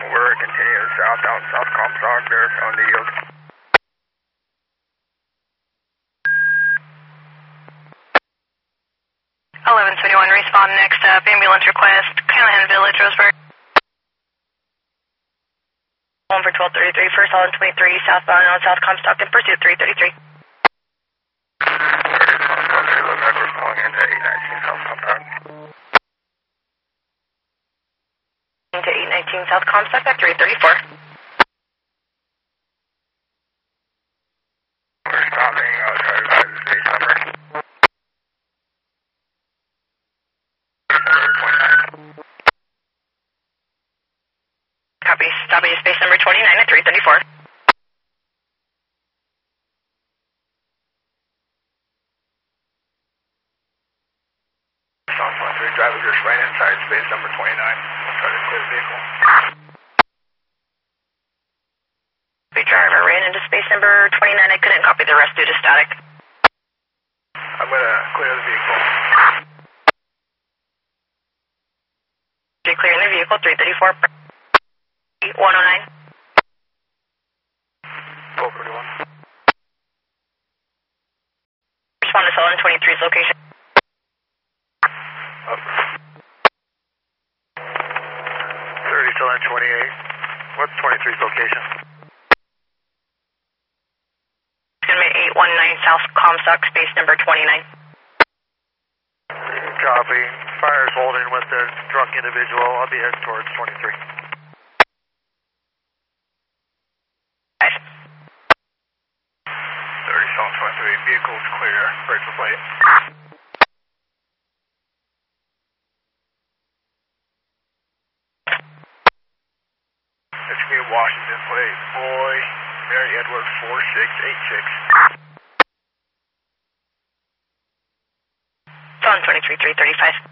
We're continuing southbound South Comstock there on the yield. Respond next up, ambulance request, Callahan Village, Roseburg. Home for 1233, first all in 23, southbound on South Comstock in pursuit 333. We're calling into 819 South Comstock. Into 819 South Comstock at 334. We're stopping, try to drive the space number. Copy, stopping space number 29 at 334. South 23, driver just ran inside space number 29. We'll try to clear the vehicle. The driver ran into space number 29. I couldn't copy the rest due to static. I'm going to clear the vehicle. Clearing the vehicle, 334. 109. 1231. Respond to Sullivan 23's location. Up. 30 Sullivan 28. What's 23's location? It's going to be 819 South Comstock, space number 29. Copy. Fire's holding with the drunk individual. I'll be heading towards 23. 30 South 23. Vehicle's clear. Break for plate. It's going to be Washington plate. Boy, Mary Edward 4686. Sullivan 23, 335.